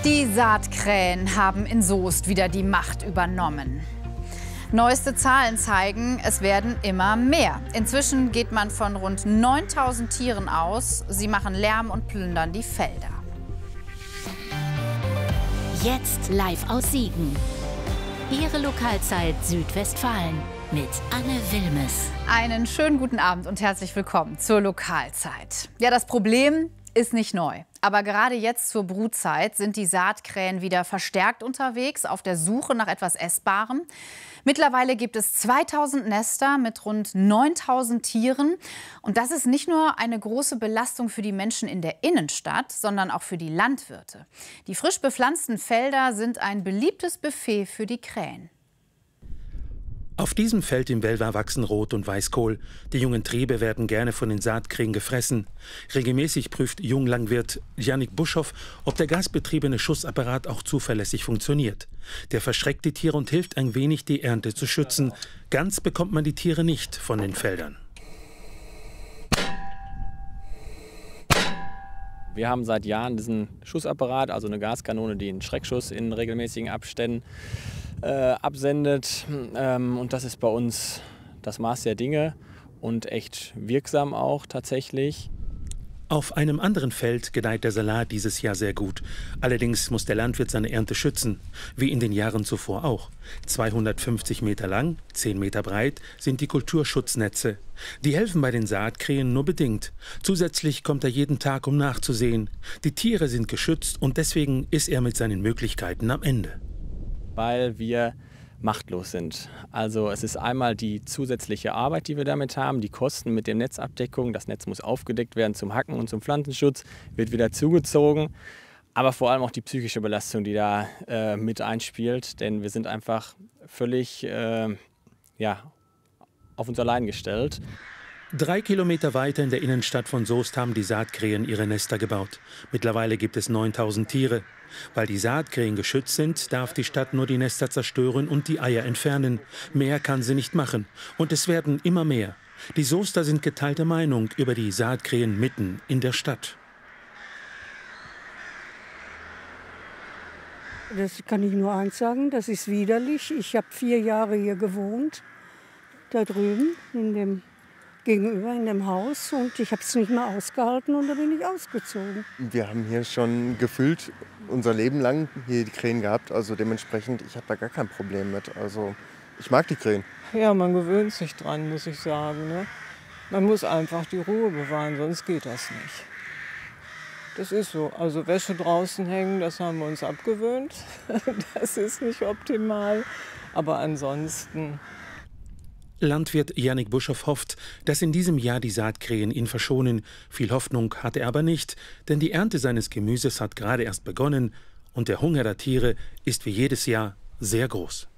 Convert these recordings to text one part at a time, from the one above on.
Die Saatkrähen haben in Soest wieder die Macht übernommen. Neueste Zahlen zeigen, es werden immer mehr. Inzwischen geht man von rund 9.000 Tieren aus. Sie machen Lärm und plündern die Felder. Jetzt live aus Siegen. Ihre Lokalzeit Südwestfalen mit Anne Wilmes. Einen schönen guten Abend und herzlich willkommen zur Lokalzeit. Ja, das Problem ist nicht neu. Aber gerade jetzt zur Brutzeit sind die Saatkrähen wieder verstärkt unterwegs auf der Suche nach etwas Essbarem. Mittlerweile gibt es 2000 Nester mit rund 9000 Tieren. Und das ist nicht nur eine große Belastung für die Menschen in der Innenstadt, sondern auch für die Landwirte. Die frisch bepflanzten Felder sind ein beliebtes Buffet für die Krähen. Auf diesem Feld im Belver wachsen Rot- und Weißkohl. Die jungen Triebe werden gerne von den Saatkrähen gefressen. Regelmäßig prüft Junglandwirt Jannik Buschhoff, ob der gasbetriebene Schussapparat auch zuverlässig funktioniert. Der verschreckt die Tiere und hilft ein wenig, die Ernte zu schützen. Ganz bekommt man die Tiere nicht von den Feldern. Wir haben seit Jahren diesen Schussapparat, also eine Gaskanone, die einen Schreckschuss in regelmäßigen Abständen absendet. Und das ist bei uns das Maß der Dinge und echt wirksam auch tatsächlich. Auf einem anderen Feld gedeiht der Salat dieses Jahr sehr gut. Allerdings muss der Landwirt seine Ernte schützen, wie in den Jahren zuvor auch. 250 Meter lang, 10 Meter breit sind die Kulturschutznetze. Die helfen bei den Saatkrähen nur bedingt. Zusätzlich kommt er jeden Tag, um nachzusehen. Die Tiere sind geschützt und deswegen ist er mit seinen Möglichkeiten am Ende. Weil wir machtlos sind. Also es ist einmal die zusätzliche Arbeit, die wir damit haben, die Kosten mit der Netzabdeckung. Das Netz muss aufgedeckt werden zum Hacken und zum Pflanzenschutz, wird wieder zugezogen. Aber vor allem auch die psychische Belastung, die da mit einspielt. Denn wir sind einfach völlig auf uns allein gestellt. 3 Kilometer weiter in der Innenstadt von Soest haben die Saatkrähen ihre Nester gebaut. Mittlerweile gibt es 9000 Tiere. Weil die Saatkrähen geschützt sind, darf die Stadt nur die Nester zerstören und die Eier entfernen. Mehr kann sie nicht machen. Und es werden immer mehr. Die Soester sind geteilter Meinung über die Saatkrähen mitten in der Stadt. Das kann ich nur eins sagen, das ist widerlich. Ich habe 4 Jahre hier gewohnt, da drüben gegenüber in dem Haus, und ich habe es nicht mehr ausgehalten und da bin ich ausgezogen. Wir haben hier schon gefühlt unser Leben lang hier die Krähen gehabt, also dementsprechend, ich habe da gar kein Problem mit. Also ich mag die Krähen. Ja, man gewöhnt sich dran, muss ich sagen. Ne? Man muss einfach die Ruhe bewahren, sonst geht das nicht. Das ist so. Also Wäsche draußen hängen, das haben wir uns abgewöhnt. Das ist nicht optimal, aber ansonsten. Landwirt Jannik Buschhoff hofft, dass in diesem Jahr die Saatkrähen ihn verschonen. Viel Hoffnung hat er aber nicht, denn die Ernte seines Gemüses hat gerade erst begonnen und der Hunger der Tiere ist wie jedes Jahr sehr groß.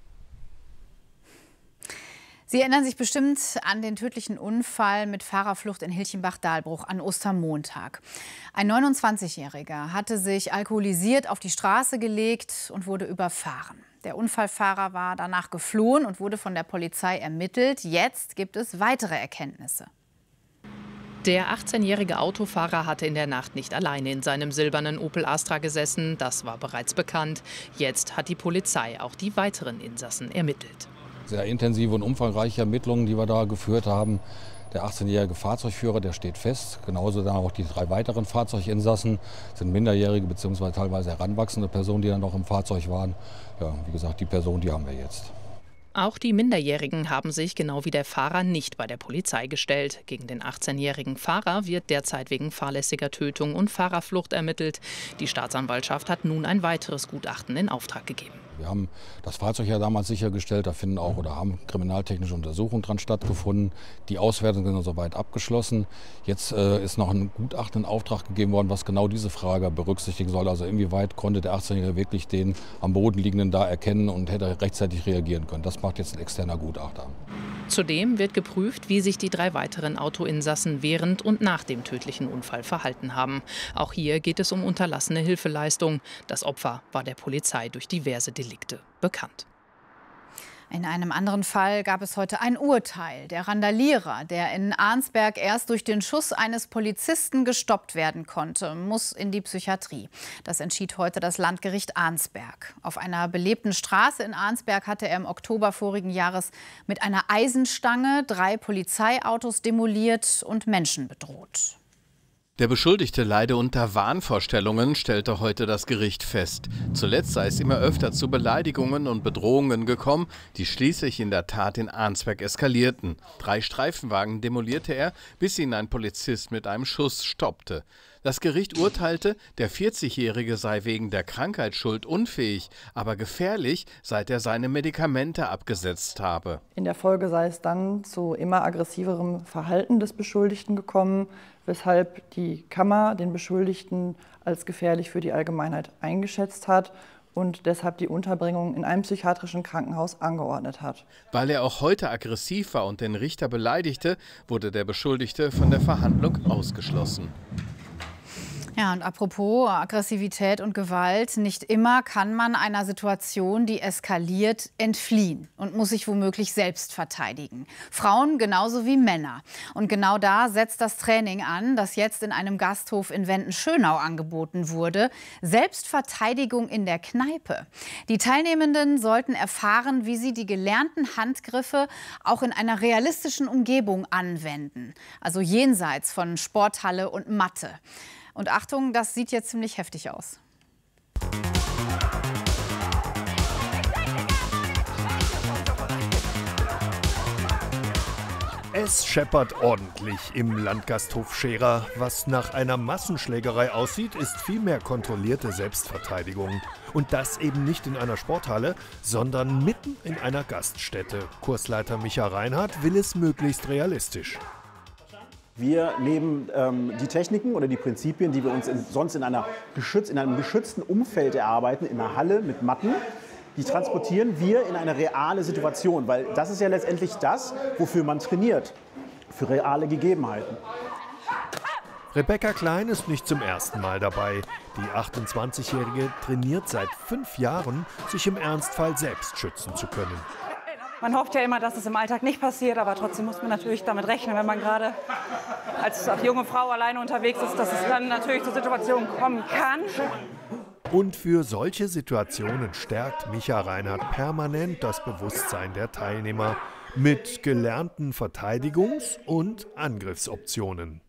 Sie erinnern sich bestimmt an den tödlichen Unfall mit Fahrerflucht in Hilchenbach-Dahlbruch an Ostermontag. Ein 29-Jähriger hatte sich alkoholisiert auf die Straße gelegt und wurde überfahren. Der Unfallfahrer war danach geflohen und wurde von der Polizei ermittelt. Jetzt gibt es weitere Erkenntnisse. Der 18-jährige Autofahrer hatte in der Nacht nicht alleine in seinem silbernen Opel Astra gesessen. Das war bereits bekannt. Jetzt hat die Polizei auch die weiteren Insassen ermittelt. Sehr intensive und umfangreiche Ermittlungen, die wir da geführt haben. Der 18-jährige Fahrzeugführer, der steht fest. Genauso dann auch die 3 weiteren Fahrzeuginsassen sind minderjährige bzw. teilweise heranwachsende Personen, die dann noch im Fahrzeug waren. Ja, wie gesagt, die Person, die haben wir jetzt. Auch die Minderjährigen haben sich, genau wie der Fahrer, nicht bei der Polizei gestellt. Gegen den 18-jährigen Fahrer wird derzeit wegen fahrlässiger Tötung und Fahrerflucht ermittelt. Die Staatsanwaltschaft hat nun ein weiteres Gutachten in Auftrag gegeben. Wir haben das Fahrzeug ja damals sichergestellt, da finden auch oder haben kriminaltechnische Untersuchungen dran stattgefunden. Die Auswertungen sind soweit abgeschlossen. Jetzt ist noch ein Gutachten in Auftrag gegeben worden, was genau diese Frage berücksichtigen soll. Also inwieweit konnte der 18-Jährige wirklich den am Boden liegenden da erkennen und hätte rechtzeitig reagieren können. Das macht jetzt ein externer Gutachter. Zudem wird geprüft, wie sich die 3 weiteren Autoinsassen während und nach dem tödlichen Unfall verhalten haben. Auch hier geht es um unterlassene Hilfeleistung. Das Opfer war der Polizei durch diverse Delikte bekannt. In einem anderen Fall gab es heute ein Urteil. Der Randalierer, der in Arnsberg erst durch den Schuss eines Polizisten gestoppt werden konnte, muss in die Psychiatrie. Das entschied heute das Landgericht Arnsberg. Auf einer belebten Straße in Arnsberg hatte er im Oktober vorigen Jahres mit einer Eisenstange 3 Polizeiautos demoliert und Menschen bedroht. Der Beschuldigte leide unter Wahnvorstellungen, stellte heute das Gericht fest. Zuletzt sei es immer öfter zu Beleidigungen und Bedrohungen gekommen, die schließlich in der Tat in Arnsberg eskalierten. 3 Streifenwagen demolierte er, bis ihn ein Polizist mit einem Schuss stoppte. Das Gericht urteilte, der 40-Jährige sei wegen der Krankheit schuldunfähig, aber gefährlich, seit er seine Medikamente abgesetzt habe. In der Folge sei es dann zu immer aggressiverem Verhalten des Beschuldigten gekommen, weshalb die Kammer den Beschuldigten als gefährlich für die Allgemeinheit eingeschätzt hat und deshalb die Unterbringung in einem psychiatrischen Krankenhaus angeordnet hat. Weil er auch heute aggressiv war und den Richter beleidigte, wurde der Beschuldigte von der Verhandlung ausgeschlossen. Ja, und apropos Aggressivität und Gewalt, nicht immer kann man einer Situation, die eskaliert, entfliehen und muss sich womöglich selbst verteidigen. Frauen genauso wie Männer. Und genau da setzt das Training an, das jetzt in einem Gasthof in Wendenschönau angeboten wurde. Selbstverteidigung in der Kneipe. Die Teilnehmenden sollten erfahren, wie sie die gelernten Handgriffe auch in einer realistischen Umgebung anwenden. Also jenseits von Sporthalle und Matte. Und Achtung, das sieht jetzt ziemlich heftig aus. Es scheppert ordentlich im Landgasthof Scherer. Was nach einer Massenschlägerei aussieht, ist vielmehr kontrollierte Selbstverteidigung. Und das eben nicht in einer Sporthalle, sondern mitten in einer Gaststätte. Kursleiter Micha Reinhardt will es möglichst realistisch. Wir nehmen die Techniken oder die Prinzipien, die wir uns sonst in einem geschützten Umfeld erarbeiten, in einer Halle mit Matten, die transportieren wir in eine reale Situation. Weil das ist ja letztendlich das, wofür man trainiert, für reale Gegebenheiten. Rebecca Klein ist nicht zum ersten Mal dabei. Die 28-Jährige trainiert seit 5 Jahren, sich im Ernstfall selbst schützen zu können. Man hofft ja immer, dass es im Alltag nicht passiert, aber trotzdem muss man natürlich damit rechnen, wenn man gerade als junge Frau alleine unterwegs ist, dass es dann natürlich zu Situationen kommen kann. Und für solche Situationen stärkt Micha Reinhardt permanent das Bewusstsein der Teilnehmer mit gelernten Verteidigungs- und Angriffsoptionen.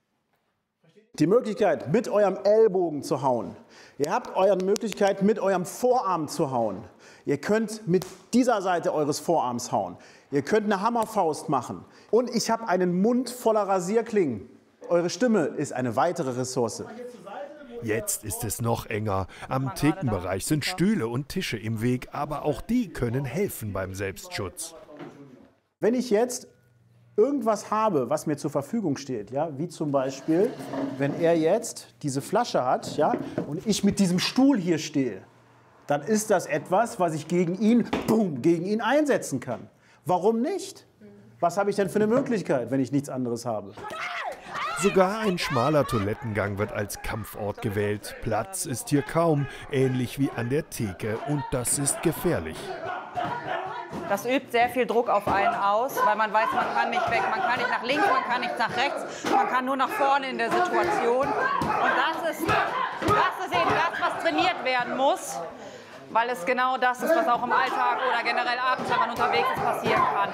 Die Möglichkeit, mit eurem Ellbogen zu hauen. Ihr habt eure Möglichkeit, mit eurem Vorarm zu hauen. Ihr könnt mit dieser Seite eures Vorarms hauen. Ihr könnt eine Hammerfaust machen. Und ich habe einen Mund voller Rasierklingen. Eure Stimme ist eine weitere Ressource. Jetzt ist es noch enger. Am Thekenbereich sind Stühle und Tische im Weg, aber auch die können helfen beim Selbstschutz. Wenn ich jetzt irgendwas habe, was mir zur Verfügung steht, ja, wie zum Beispiel, wenn er jetzt diese Flasche hat, ja, und ich mit diesem Stuhl hier stehe, dann ist das etwas, was ich gegen ihn einsetzen kann. Warum nicht? Was habe ich denn für eine Möglichkeit, wenn ich nichts anderes habe? Sogar ein schmaler Toilettengang wird als Kampfort gewählt. Platz ist hier kaum, ähnlich wie an der Theke, und das ist gefährlich. Das übt sehr viel Druck auf einen aus, weil man weiß, man kann nicht weg, man kann nicht nach links, man kann nicht nach rechts, man kann nur nach vorne in der Situation. Und das ist eben das, was trainiert werden muss, weil es genau das ist, was auch im Alltag oder generell abends, wenn man unterwegs ist, passieren kann.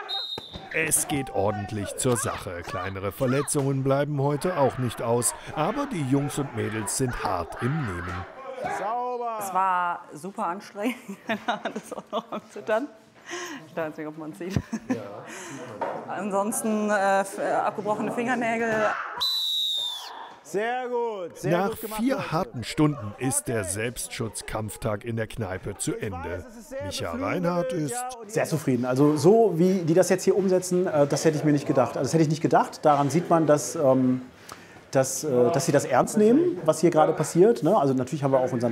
Es geht ordentlich zur Sache. Kleinere Verletzungen bleiben heute auch nicht aus, aber die Jungs und Mädels sind hart im Nehmen. Sauber! Es war super anstrengend, das ist auch noch am Zittern. Ich weiß nicht, ob man es sieht. Ja, ansonsten abgebrochene Fingernägel. Sehr gut. Nach 4 harten Stunden ist der Selbstschutzkampftag in der Kneipe zu Ende. Micha Reinhardt ist sehr zufrieden. Also so wie die das jetzt hier umsetzen, das hätte ich mir nicht gedacht. Also das hätte ich nicht gedacht. Daran sieht man, dass sie das ernst nehmen, was hier gerade passiert. Also natürlich haben wir auch unseren